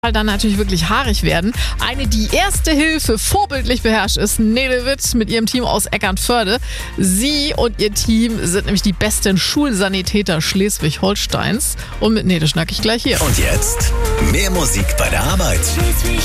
dann natürlich wirklich haarig werden. Eine, die Erste Hilfe vorbildlich beherrscht, ist Nele Witt mit ihrem Team aus Eckernförde. Sie und ihr Team sind nämlich die besten Schulsanitäter Schleswig-Holsteins. Und mit Nele schnack ich gleich hier. Und jetzt mehr Musik bei der Arbeit.